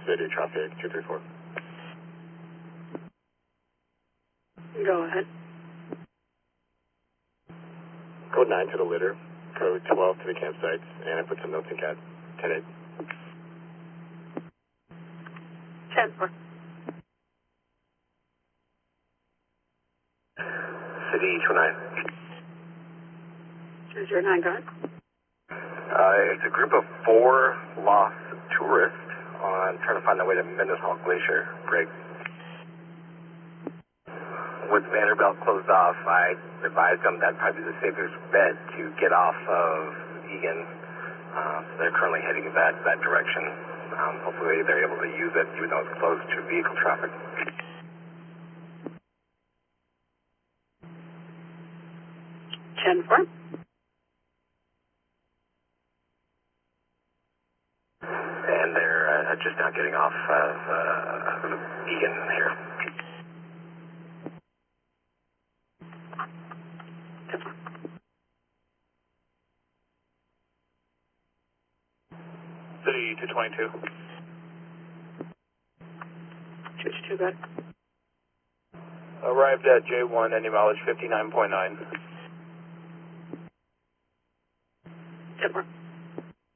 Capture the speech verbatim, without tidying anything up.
City traffic two three four. Go ahead. Code nine to the litter, code twelve to the campsites, and I put some notes in C A D. ten eight. ten four. City two nine. two zero nine, go ahead. Uh, it's a group of four lost tourists on trying to find their way to Mendenhall Glacier. Brig. With Vanderbilt closed off, I advised them that'd probably be the safest bet to get off of Egan. Uh, so they're currently heading that, that direction. Um, hopefully they're able to use it even though it's closed to vehicle traffic. ten four. And they're uh, just now getting off of uh, Egan here. City two twenty-two. two two, go ahead. Arrived at J one, any mileage fifty-nine point nine. ten four.